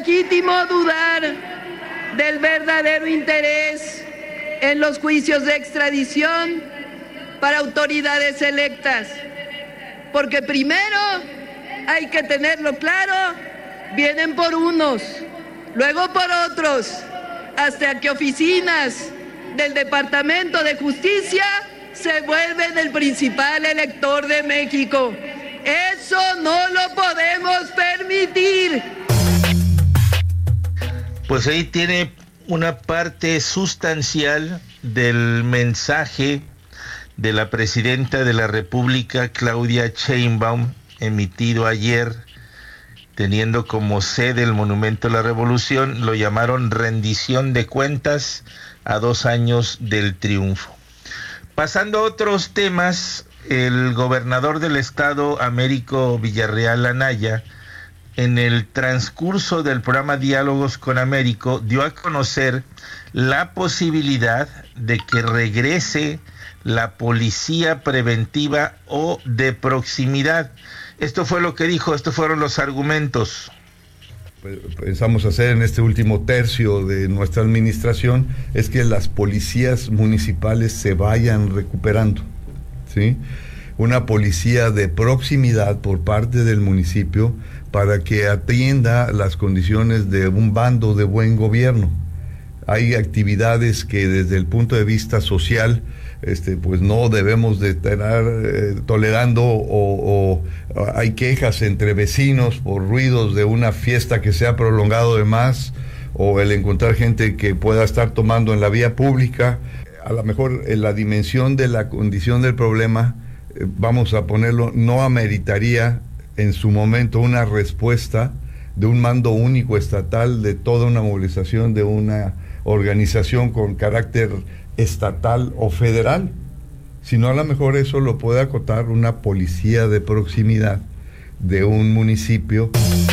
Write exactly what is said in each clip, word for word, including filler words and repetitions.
legítimo dudar del verdadero interés en los juicios de extradición para autoridades electas, porque primero hay que tenerlo claro, vienen por unos, luego por otros, hasta que oficinas del Departamento de Justicia se vuelven el principal elector de México. Eso no lo podemos permitir. Pues ahí tiene una parte sustancial del mensaje de la presidenta de la República, Claudia Sheinbaum, emitido ayer, teniendo como sede el Monumento a la Revolución. Lo llamaron rendición de cuentas a dos años del triunfo. Pasando a otros temas, el gobernador del estado, Américo Villarreal Anaya, en el transcurso del programa Diálogos con Américo, dio a conocer la posibilidad de que regrese la policía preventiva o de proximidad. Esto fue lo que dijo, estos fueron los argumentos. Pensamos hacer en este último tercio de nuestra administración es que las policías municipales se vayan recuperando, ¿sí? Una policía de proximidad por parte del municipio para que atienda las condiciones de un bando de buen gobierno. Hay actividades que desde el punto de vista social Este, pues no debemos de estar eh, tolerando o, o hay quejas entre vecinos por ruidos de una fiesta que se ha prolongado de más, o el encontrar gente que pueda estar tomando en la vía pública. A lo mejor en la dimensión de la condición del problema, eh, vamos a ponerlo, no ameritaría en su momento una respuesta de un mando único estatal, de toda una movilización de una organización con carácter estatal o federal, sino a lo mejor eso lo puede acotar una policía de proximidad de un municipio.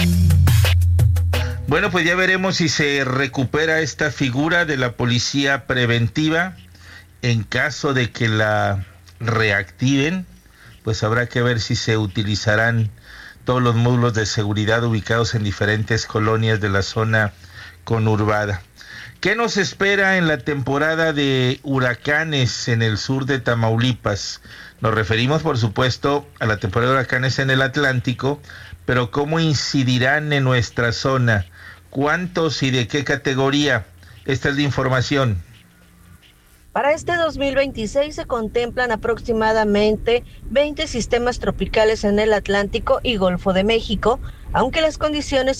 Bueno, pues ya veremos si se recupera esta figura de la policía preventiva. En caso de que la reactiven, pues habrá que ver si se utilizarán todos los módulos de seguridad ubicados en diferentes colonias de la zona conurbada. ¿Qué nos espera en la temporada de huracanes en el sur de Tamaulipas? Nos referimos, por supuesto, a la temporada de huracanes en el Atlántico, pero ¿cómo incidirán en nuestra zona? ¿Cuántos y de qué categoría? Esta es la información. Para este dos mil veintiséis se contemplan aproximadamente veinte sistemas tropicales en el Atlántico y Golfo de México, aunque las condiciones